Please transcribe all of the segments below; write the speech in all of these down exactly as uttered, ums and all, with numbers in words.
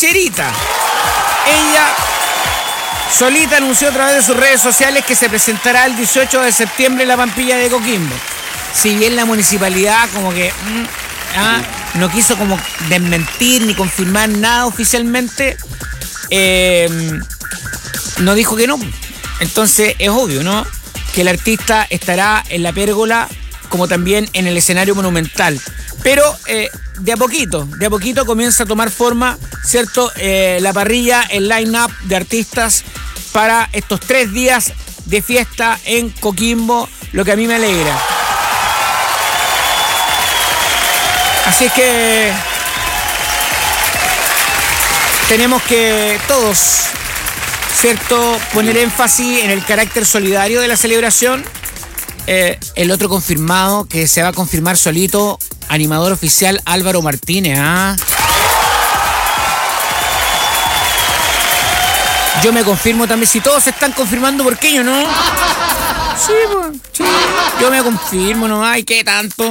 rancherita. Ella solita anunció a través de sus redes sociales que se presentará el dieciocho de septiembre en la Pampilla de Coquimbo. Si bien la municipalidad como que mm, ah, no quiso como desmentir ni confirmar nada oficialmente, eh, no dijo que no. Entonces es obvio, ¿no?, que el artista estará en la pérgola como también en el escenario monumental. Pero eh, de a poquito, de a poquito comienza a tomar forma, ¿cierto?, eh, la parrilla, el line-up de artistas para estos tres días de fiesta en Coquimbo, lo que a mí me alegra. Así es que tenemos que todos, ¿cierto?, poner énfasis en el carácter solidario de la celebración. Eh, el otro confirmado que se va a confirmar solito, animador oficial Álvaro Martínez. ¿ah? Yo me confirmo también. Si todos se están confirmando, ¿por qué yo no? Sí, pues, sí. Yo me confirmo nomás. ¿Y qué tanto?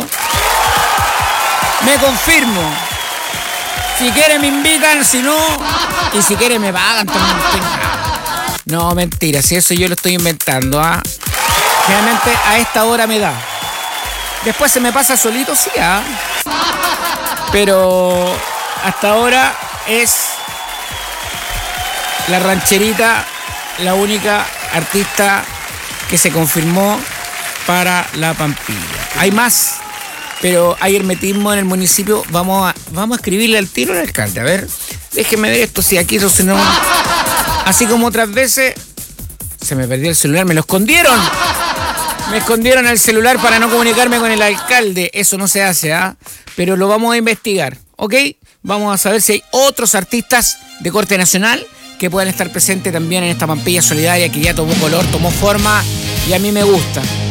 Me confirmo. Si quieren me invitan, si no, y si quieren me pagan también. No, mentira, si eso yo lo estoy inventando. ¿ah? Generalmente a esta hora me da. Después se me pasa solito, sí, ¿ah? Pero hasta ahora es la rancherita la única artista que se confirmó para la Pampilla. Hay más, pero hay hermetismo en el municipio. Vamos a, vamos a escribirle al tiro al alcalde. A ver, déjeme ver esto, si aquí eso se no... Así como otras veces, se me perdió el celular, me lo escondieron. Me escondieron el celular para no comunicarme con el alcalde. Eso no se hace, ¿ah? Pero lo vamos a investigar, ¿ok? Vamos a saber si hay otros artistas de corte nacional que puedan estar presentes también en esta Pampilla solidaria que ya tomó color, tomó forma y a mí me gusta.